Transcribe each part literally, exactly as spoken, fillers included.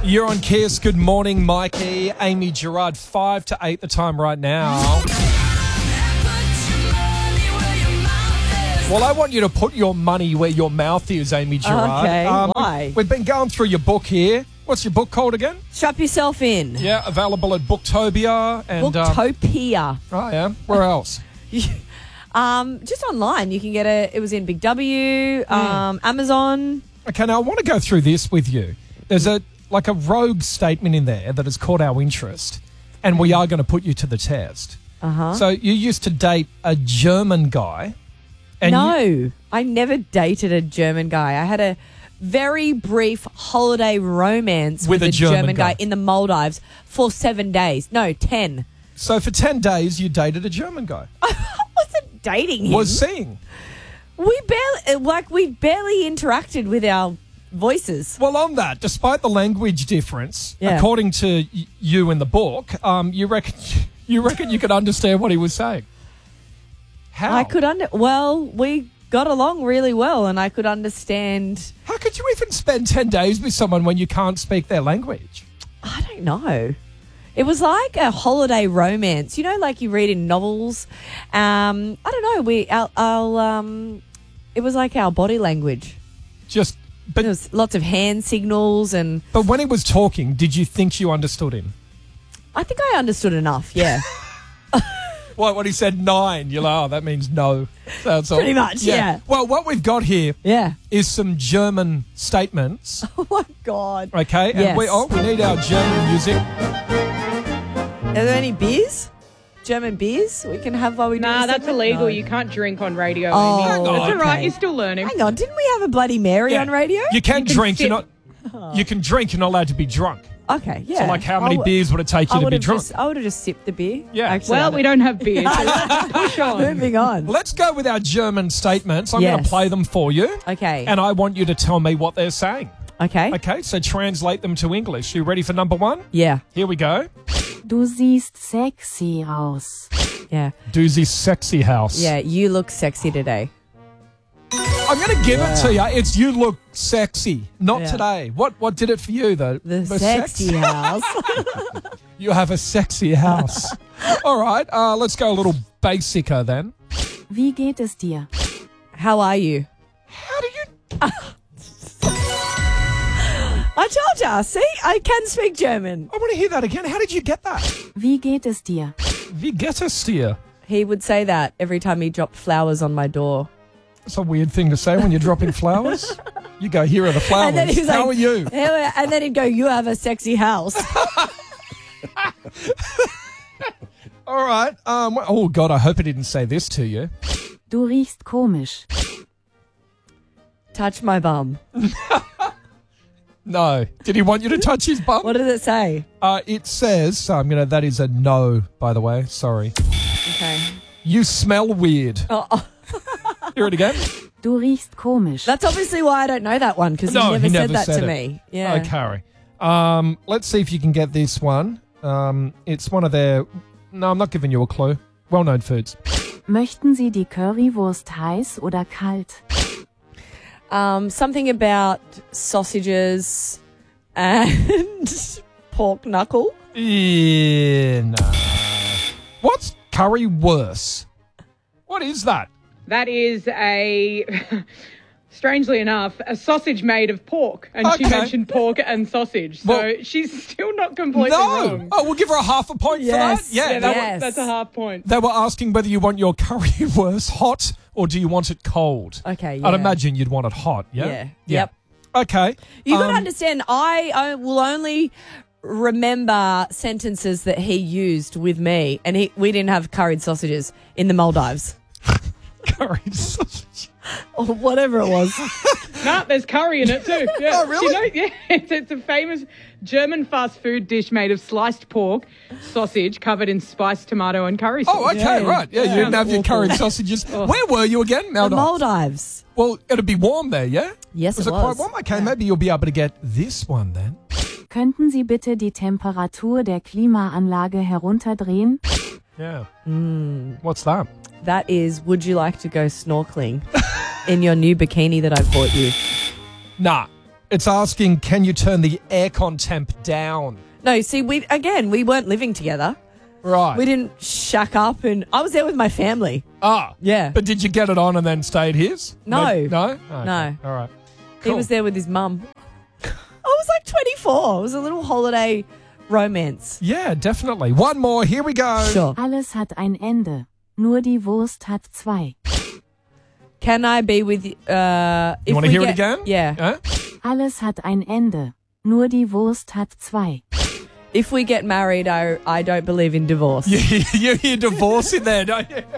You're on Kiss. Good morning, Mikey. Amy Gerard, five to eight the time right now. Well, I want you to put your money where your mouth is, Amy Gerard. Okay, um, why? We've been going through your book here. What's your book called again? Strap yourself in. Yeah, available at Booktopia. And, Booktopia. Um, oh, yeah. Where else? um, just online. You can get it. It was in Big W, Mm. um, Amazon. Okay, now I want to go through this with you. There's a like a rogue statement in there that has caught our interest, and we are going to put you to the test. Uh-huh. So you used to date a German guy. And no, you, I never dated a German guy. I had a very brief holiday romance with, With a a German, German guy. guy. in the Maldives for seven days. No, ten. so for ten days, you dated a German guy. I wasn't dating him. Was seeing. We barely, like, we barely interacted with our voices. Well, on that, despite the language difference, Yeah. according to y- you in the book, um, you reckon you reckon you could understand what he was saying. How? I could under. Well, we got along really well, and I could understand. How could you even spend ten days with someone when you can't speak their language? I don't know. It was like a holiday romance, you know, like you read in novels. Um, I don't know. We, our, our, um, it was like our body language. Just, but There was lots of hand signals, and but when he was talking, did you think you understood him? I think I understood enough. Yeah, Well, when he said nine, you're like, oh, that means no. That's all. Pretty much, yeah. Well, what we've got here yeah. is some German statements, Oh my god. okay? And Yes. we, oh, we need our German music. Are there any beers? German beers we can have while we do Nah, this that's segment? illegal. No. You can't drink on radio. Oh, Amy. Hang on. That's all right. okay. You're still learning. Hang on, didn't we have a Bloody Mary Yeah. on radio? You can You can drink, you're sip. not. You can drink, you're not allowed to be drunk. Okay, yeah. So, like, how many I w- beers would it take I you to would be have drunk? just, I would have just sipped the beer. Yeah. Actually, Well, I we don't have beer. So let's push on. Moving on. Let's go with our German statements. I'm going Yes. to play them for you. Okay. And I want you to tell me what they're saying. Okay. Okay, so translate them to English. You ready for number one? Yeah. Here we go. Du siehst sexy aus. Yeah. Doozy sexy house. Yeah. You look sexy today. I'm going to give it to you. It's you look sexy. Not Yeah. today. What What did it for you, though? The Was sexy sex? house. You have a sexy house. All right, uh, let's go a little basicer then. Wie geht es dir? How are you? How do you... I told ya. See, I can speak German. I want to hear that again. How did you get that? Wie geht es dir? Wie geht es dir? He would say that every time he dropped flowers on my door. That's a weird thing to say when you're dropping flowers. You go, here are the flowers. And then he was How like, are you? And then he'd go, you have a sexy house. All right. Um, oh, God, I hope I didn't say this to you. Du riechst komisch. Touch my bum. No. Did he want you to touch his bum? What does it say? Uh, it says, so I'm gonna. That is a no, by the way. Sorry. Okay. You smell weird. Oh, oh. Hear it again. Du riechst komisch. That's obviously why I don't know that one, because No, he never he said never that said to it. me. Yeah. Okay. Um, let's see if you can get this one. Um, it's one of their. No, I'm not giving you a clue. Well-known foods. Möchten Sie die Currywurst heiß oder kalt? Um, something about sausages and pork knuckle. Yeah, no. What's curry worse? What is that? That is a, strangely enough, a sausage made of pork. And she Okay. mentioned pork and sausage. So Well- she's still not completely No. wrong. Oh, we'll give her a half a point Yes. for that. Yeah. Yeah, they, that, Yes. that's a half point. they were asking whether you want your curry worse hot or do you want it cold? Okay, I'd yeah. imagine you'd want it hot. Yeah. Yeah. Yep. Okay. You got to Um, understand, I, I will only remember sentences that he used with me, and he, we didn't have curried sausages in the Maldives. curry sausage. Or whatever it was. No, there's curry in it too. Yeah. Oh, really? You know, yeah, it's, it's a famous German fast food dish made of sliced pork, sausage covered in spiced tomato and curry sauce. Oh, okay, Yeah. right. Yeah, you didn't have your Awful. curried sausages. Where were you again? The Maldives. Maldives. Well, it'd be warm there, yeah? Yes, was it it was. quite warm? Okay, maybe you'll be able to get this one then. Könnten Sie bitte die Temperatur der Klimaanlage herunterdrehen? Yeah. Mm. What's that? That is, would you like to go snorkeling in your new bikini that I bought you? Nah. It's asking, can you turn the aircon temp down? No, see, we again, we weren't living together. Right. We didn't shack up, and I was there with my family. Ah. Yeah. But did you get it on and then stay at his? No. No? Okay. No. All right. He Cool. was there with his mum. I was like twenty-four. It was a little holiday romance. Yeah, definitely. One more. Here we go. Sure. Alles hat ein Ende. Nur die Wurst hat zwei. Can I be with you? Uh, You want to we hear it get- again? Yeah. Huh? Alles hat ein Ende. Nur die Wurst hat zwei. If we get married, I I don't believe in divorce. You, you hear divorce in there, don't you?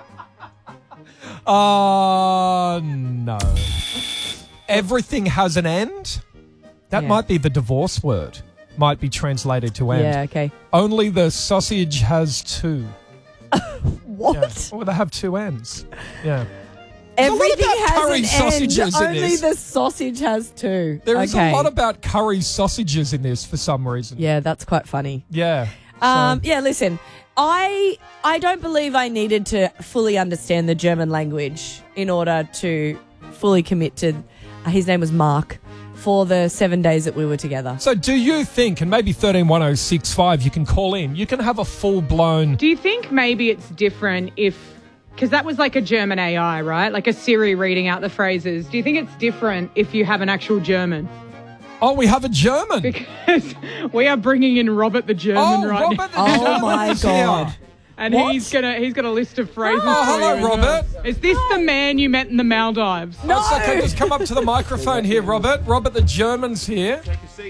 Uh, no. Everything has an end? That Yeah. might be the divorce word. Might be translated to end. Yeah, okay. Only the sausage has two. What? Yeah. Or they have two ends. Yeah. a lot Everything about has curry an sausages end. in Only this. the sausage has two. There is okay. a lot about curry sausages in this for some reason. Yeah, that's quite funny. Yeah. Um, So- yeah, listen, I I don't believe I needed to fully understand the German language in order to fully commit to. Uh, his name was Mark for the seven days that we were together. So do you think, and maybe thirteen one oh six five, you can call in, you can have a full-blown... Do you think maybe it's different if, because that was like a German A I, right? Like a Siri reading out the phrases. Do you think it's different if you have an actual German? Oh, we have a German. Because we are bringing in Robert the German oh, right Robert now. the Oh German my is here. God. And What? he's gonna he's got a list of phrases. Oh, for hello, you as well. Robert. Is this the man you met in the Maldives? No. It's okay, just come up to the microphone here, Robert. Robert the German's here.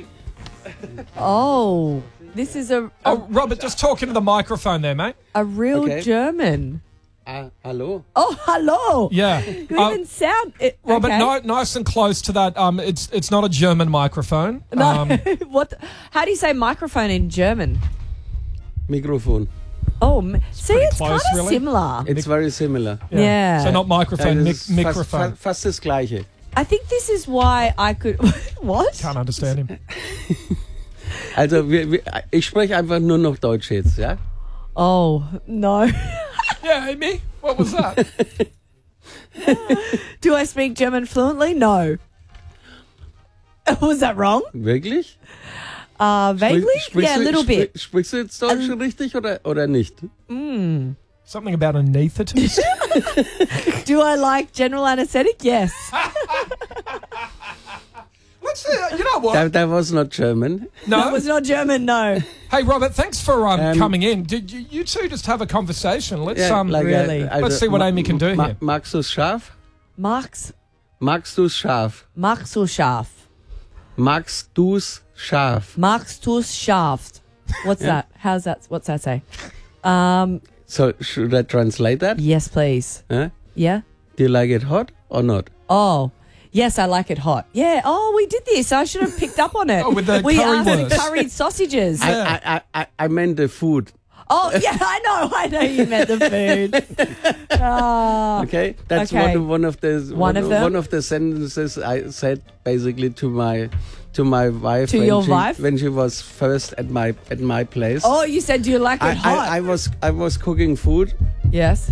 Oh, this is a a, Oh, Robert, just talk into the microphone there, mate. a real Okay. German. Ah, hallo? Oh, hello. Yeah. You Um, even sound it. Robert, okay. ni- nice and close to that. Um, it's it's not a German microphone. No. Um, what? the- how do you say microphone in German? Mikrofon. Oh, m- see, pretty it's close, kind of really. similar. It's very similar. Yeah. So not microphone, Ja, mic- das ist fast, microphone. fa- fast das Gleiche. I think this is why I could. What? Can't understand him. Also, wir, wir, ich spreche einfach nur noch Deutsch jetzt, ja? Oh no. Yeah, Amy, what was that? Do I speak German fluently? No. Was that wrong? Wirklich? Uh, vaguely? Sprich- Yeah, a du- little sprich- bit. Sprichst du jetzt Deutsch richtig oder, oder nicht? Something about anaesthetist? Do I like general anesthetic? Yes. Let's see. You know what? That, that was not German. That No. was not German. No. Hey, Robert, thanks for um, Um, coming in. Did you, you two just have a conversation? Let's Ja, um. like, uh, really. also, Let's see what ma- Amy can do ma- here. Magst du scharf? Max. Magst du scharf? Magst du scharf? Magst du's scharf? Magst du scharf? What's Yeah. that? How's that? What's that say? Um. So, should I translate that? Yes, please. Huh? Yeah. Do you like it hot or not? Oh. Yes, I like it hot. Yeah. Oh, we did this. I should have picked up on it. Oh, with the we curry asked words. curried sausages. Yeah. I, I, I, I meant the food. Oh, yeah, I know. I know you meant the food. Ah. Okay, that's Okay. one one of the One of them? one of the sentences I said basically to my to my wife To when your she, wife? when she was first at my at my place. Oh, you said, do you like I, it hot? I, I was I was cooking food yes.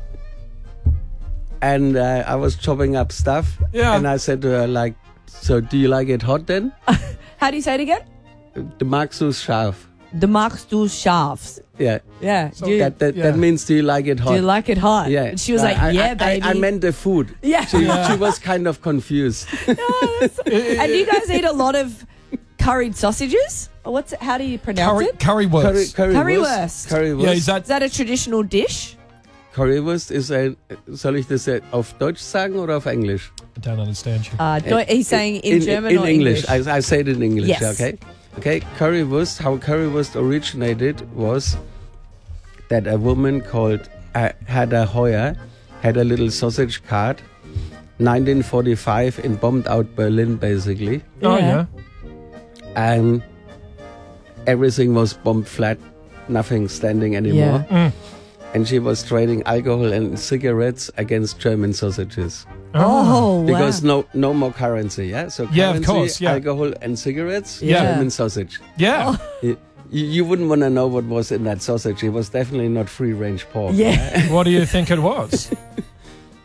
and uh, I was chopping up stuff. Yeah. And I said to her like, so do you like it hot then? How do you say it again? The magst du scharf? The magst du scharf. Yeah. Yeah. So do, you, That that, Yeah. that means do you like it hot? do you like it hot? Yeah. And she was I- like, I, yeah, I, baby. I, I meant the food. yeah. She, she was kind of confused. And you guys eat a lot of curried sausages? Or what's it, how do you pronounce Curry, it? currywurst. Curry, Currywurst. Currywurst. Yeah, is that Is that a traditional dish? Currywurst ist ein, soll ich das auf Deutsch sagen oder auf Englisch? I don't understand you. Uh, do, he's saying in, German in or English. English? I, I say it in English, Yes. okay? Okay, currywurst, how currywurst originated was that a woman called uh, Hedda Hoyer had a little sausage cart, nineteen forty-five, in bombed out Berlin, basically. Oh Yeah. yeah. And everything was bombed flat, nothing standing anymore. Yeah. And she was trading alcohol and cigarettes against German sausages. Oh, Because wow. no no more currency, yeah? So Yeah, of currency, course, yeah. alcohol and cigarettes, Yeah. German sausage. Yeah. You, you wouldn't want to know what was in that sausage. It was definitely not free range pork. Yeah. What do you think it was?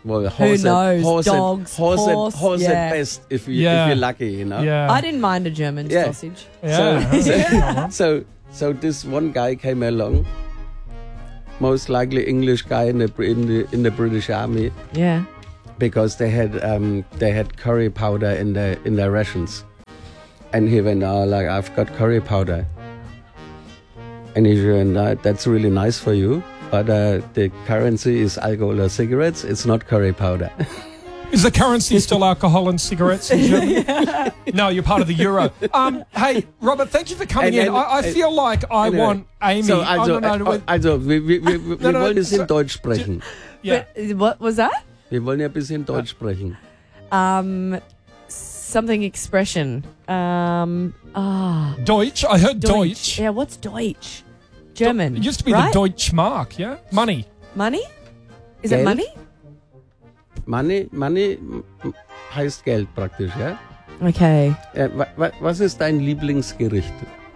Well, horse knows? At, horse Dogs, at, horse, horse, at, horse yeah. at best if, you, Yeah. if you're lucky, you know. Yeah. I didn't mind a German Yeah. sausage. Yeah. So, so, so this one guy came along, most likely English guy in the in the in the British Army, Yeah. because they had um, they had curry powder in their in their rations, and he went, "Oh, like I've got curry powder," and he went, uh, "That's really nice for you, but uh, the currency is alcohol or cigarettes. It's not curry powder." Is the currency still alcohol and cigarettes in Germany? No, you're part of the euro. Um, hey, Robert, thank you for coming And in. then- I, I feel like I Anyway, want Amy. So also, oh, no, no, äh, also wir, wir, wir, wir No, no, wollen es so- in Deutsch sprechen. yeah. But, what was that? Wir wollen ja ein bisschen Deutsch sprechen. Um, something expression. Um, ah, Deutsch. I heard Deutsch. Yeah, what's Deutsch? German. It used to be right? the Deutsche Mark, yeah? Money. Money? Is it Geld? money? Money, money m- heißt Geld praktisch, ja? Okay. Äh, wa, wa, was ist dein Lieblingsgericht?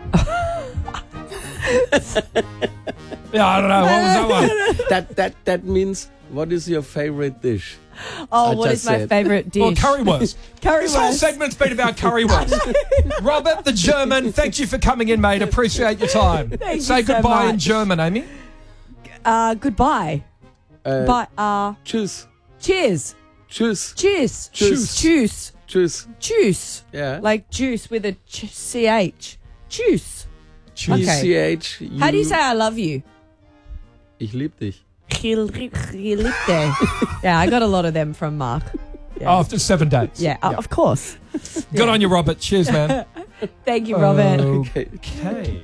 Yeah, I don't know. What was that one? that, that, that means, what is your favorite dish? Oh, I what just is my said- favourite dish? Well, currywurst. Currywurst. This whole segment's been about currywurst. Robert, the German, thank you for coming in, mate. Appreciate your time. Thank Say you so goodbye in much. German, Amy. Uh, goodbye. Äh, Bye. Uh, Tschüss. cheers. Tschüss. Cheers. Tschüss. Juice. Tschüss. Juice. Yeah. Like juice with a ch- C H. Juice. Cheers. Okay. C H. How do you say I love you? Ich lieb dich. Yeah, I got a lot of them from Mark. Yeah, Oh, after seven days. yeah, uh, of course. Good on you, Robert. Cheers, man. Thank you, Robert. Okay. Okay.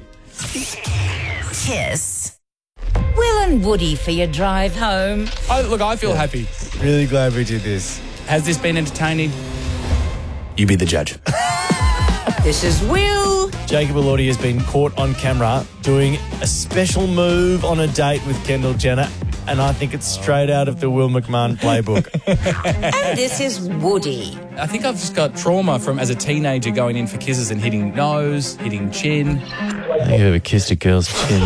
Kiss. Will and Woody for your drive home. I, look, I feel happy. Really glad we did this. Has this been entertaining? You be the judge. This is Will. Jacob Elordi has been caught on camera doing a special move on a date with Kendall Jenner, and I think it's straight out of the Will McMahon playbook. And this is Woody. I think I've just got trauma from as a teenager going in for kisses and hitting nose, hitting chin. I think I've ever kissed a girl's chin.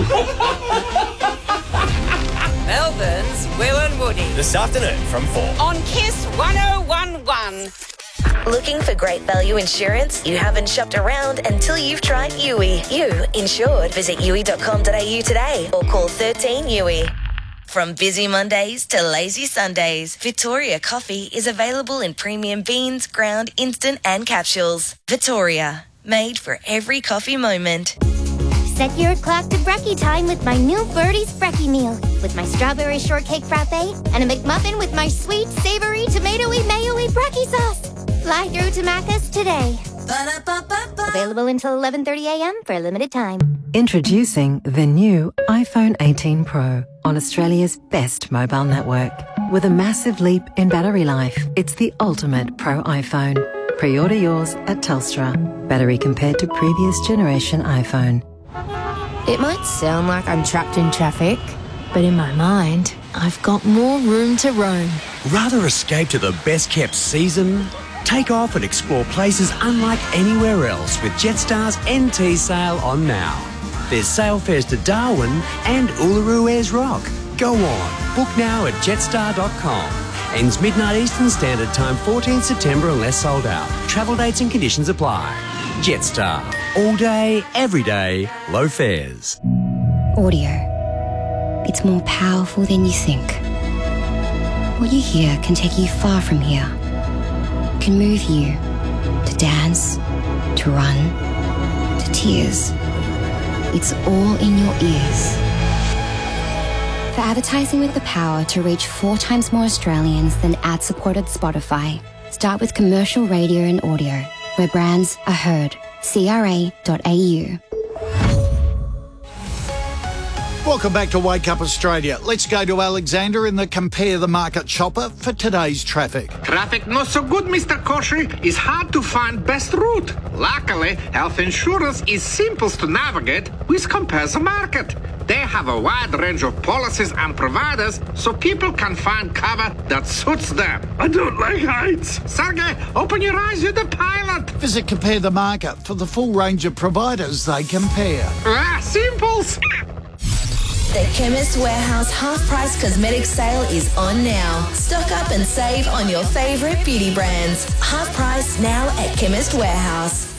Melbourne's Will and Woody. This afternoon from four. On Kiss one oh one one. Looking for great value insurance? You haven't shopped around until you've tried U I. You insured. Visit U I dot com dot a u today or call thirteen U I. From busy Mondays to lazy Sundays, Victoria Coffee is available in premium beans, ground, instant and capsules. Victoria, made for every coffee moment. Set your clock to brekkie time with my new Birdie's Brekkie meal. With my strawberry shortcake frappe and a McMuffin with my sweet, savory, tomatoey, mayo-y brekkie sauce. Fly through to Macca's today. Ba-da-ba-ba-ba. Available until eleven thirty a.m. for a limited time. Introducing the new iPhone eighteen Pro on Australia's best mobile network. With a massive leap in battery life, it's the ultimate Pro iPhone. Pre-order yours at Telstra. Battery compared to previous generation iPhone. It might sound like I'm trapped in traffic, but in my mind, I've got more room to roam. Rather escape to the best-kept season? Take off and explore places unlike anywhere else with Jetstar's N T sale on now. There's sale fares to Darwin and Uluru Ayers Rock. Go on, book now at jetstar dot com. Ends midnight Eastern Standard Time, fourteenth September unless sold out. Travel dates and conditions apply. Jetstar. All day, every day, low fares. Audio. It's more powerful than you think. What you hear can take you far from here. Can move you to dance, to run, to tears. It's all in your ears. For advertising with the power to reach four times more Australians than ad-supported Spotify, start with commercial radio and audio, where brands are heard. C R A dot A U. Welcome back to Wake Up Australia. Let's go to Alexander in the Compare the Market Chopper for today's traffic. Traffic not so good, Mister Koshy. It's hard to find best route. Luckily, health insurance is simple to navigate with Compare the Market. They have a wide range of policies and providers so people can find cover that suits them. I don't like heights. Sergey, open your eyes, you're the pilot. Visit Compare the Market for the full range of providers they compare. Ah, simples. The Chemist Warehouse half-price cosmetic sale is on now. Stock up and save on your favourite beauty brands. Half price now at Chemist Warehouse.